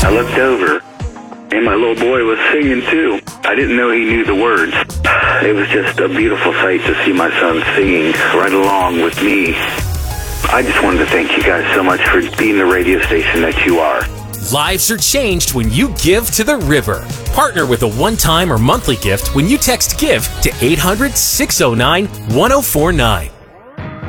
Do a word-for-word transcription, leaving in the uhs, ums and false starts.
I looked over, and my little boy was singing too. I didn't know he knew the words. It was just a beautiful sight to see my son singing right along with me. I just wanted to thank you guys so much for being the radio station that you are. Lives are changed when you give to the river. Partner with a one-time or monthly gift when you text GIVE to eight hundred, six oh nine, one oh four nine.